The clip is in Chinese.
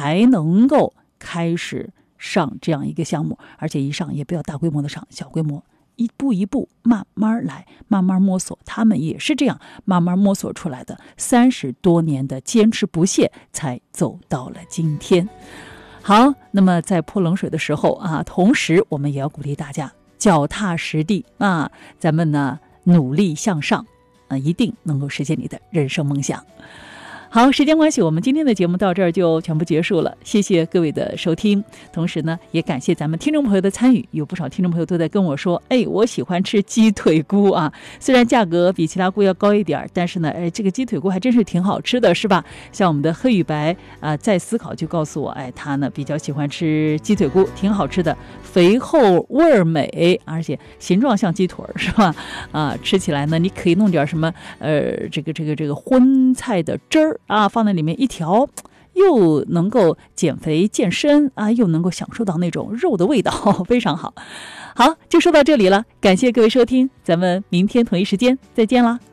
才能够开始上这样一个项目，而且一上也不要大规模的上，小规模，一步一步慢慢来，慢慢摸索。他们也是这样慢慢摸索出来的，30多年的坚持不懈，才走到了今天。好，那么在泼冷水的时候啊，同时我们也要鼓励大家脚踏实地啊，咱们呢努力向上啊，一定能够实现你的人生梦想。好，时间关系，我们今天的节目到这儿就全部结束了，谢谢各位的收听。同时呢，也感谢咱们听众朋友的参与，有不少听众朋友都在跟我说，我喜欢吃鸡腿菇啊，虽然价格比其他菇要高一点，但是呢，这个鸡腿菇还真是挺好吃的，是吧？像我们的黑羽白在思考就告诉我，他呢比较喜欢吃鸡腿菇，挺好吃的，肥厚味儿美，而且形状像鸡腿，是吧？吃起来呢，你可以弄点什么这个荤菜的汁儿放在里面一调，又能够减肥健身又能够享受到那种肉的味道，非常好。好，就说到这里了，感谢各位收听，咱们明天同一时间再见啦。